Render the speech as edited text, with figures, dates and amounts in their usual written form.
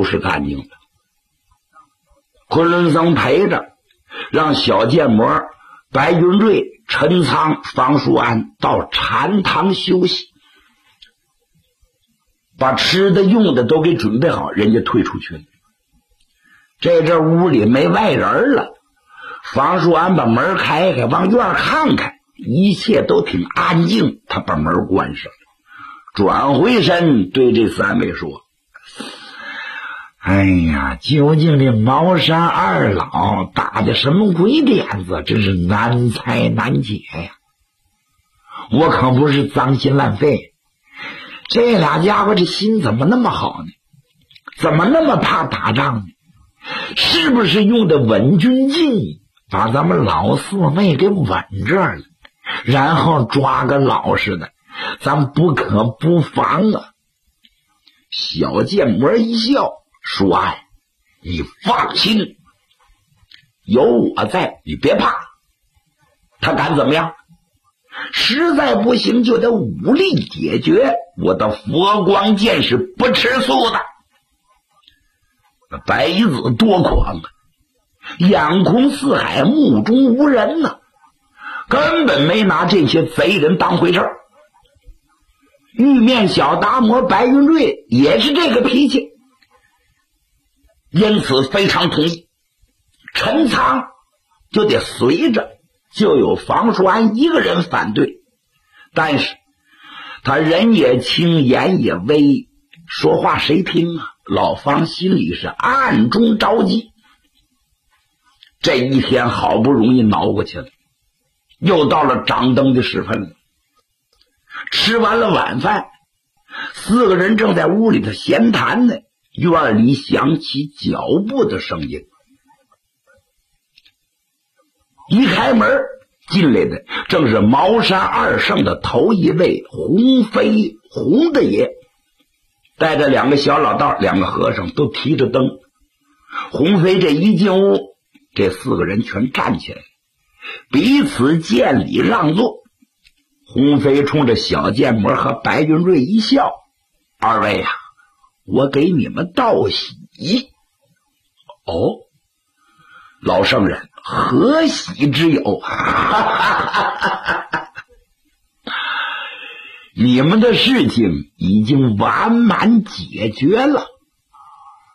拾干净了。昆仑僧陪着，让小剑魔、白云瑞、陈仓、方叔安到禅堂休息，把吃的用的都给准备好，人家退出去了。这屋里没外人了，方叔安把门开开，往院看看，一切都挺安静，他把门关上，转回身对这三位说：哎呀，究竟这茅山二老打的什么鬼点子，真是难猜难解呀！我可不是脏心烂肺，这俩家伙这心怎么那么好呢？怎么那么怕打仗呢？是不是用的稳军计，把咱们老四妹给稳这儿了，然后抓个老实的，咱不可不防啊！小剑魔一笑说：哎，你放心，有我在，你别怕。他敢怎么样？实在不行就得武力解决，我的佛光剑是不吃素的。白衣子多狂啊，眼空四海，目中无人呢，根本没拿这些贼人当回事儿。玉面小达摩白云瑞也是这个脾气，因此非常同意。陈仓就得随着，就有房叔安一个人反对，但是他人也轻，言也微，说话谁听啊？老方心里是暗中着急。这一天好不容易熬过去了，又到了掌灯的时分了。吃完了晚饭，四个人正在屋里头闲谈呢，院里响起脚步的声音。一开门进来的正是茅山二圣的头一位洪飞，洪大爷带着两个小老道，两个和尚都提着灯。洪飞这一进屋，这四个人全站起来，彼此见礼让座。洪飞冲着小剑魔和白云瑞一笑：二位啊，我给你们道喜。哦，老圣人何喜之有？你们的事情已经完满解决了。